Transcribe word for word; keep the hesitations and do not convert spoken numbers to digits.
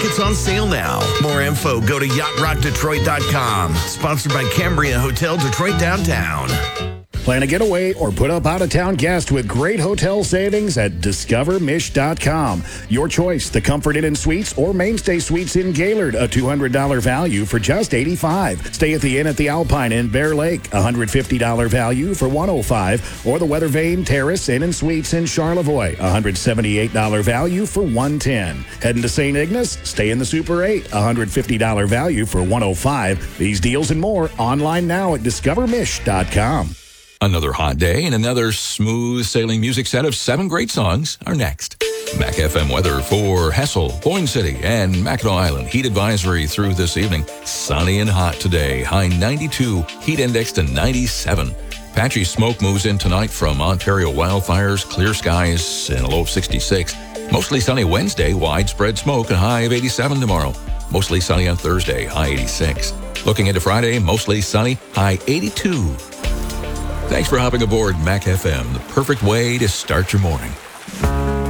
tickets on sale now. More info, go to yacht rock detroit dot com. Sponsored by Cambria Hotel Detroit Downtown. Plan a getaway or put up out-of-town guest with great hotel savings at discover mish dot com. Your choice, the Comfort Inn and Suites or Mainstay Suites in Gaylord, a two hundred dollars value for just eighty-five dollars. Stay at the Inn at the Alpine in Bear Lake, one hundred fifty dollars value for one hundred five dollars. Or the Weather Vane Terrace Inn and Suites in Charlevoix, one hundred seventy-eight dollars value for one hundred ten dollars. Heading to Saint Ignace? Stay in the Super eight, one hundred fifty dollars value for one hundred five dollars. These deals and more online now at discover mish dot com. Another hot day and another smooth sailing music set of seven great songs are next. Mac F M weather for Hessel, Boyne City, and Mackinac Island. Heat advisory through this evening. Sunny and hot today. High ninety-two. Heat index to ninety-seven. Patchy smoke moves in tonight from Ontario wildfires. Clear skies and a low of sixty-six. Mostly sunny Wednesday. Widespread smoke. A high of eighty-seven tomorrow. Mostly sunny on Thursday. High eighty-six. Looking into Friday. Mostly sunny. High eighty-two. Thanks for hopping aboard Mac F M, the perfect way to start your morning.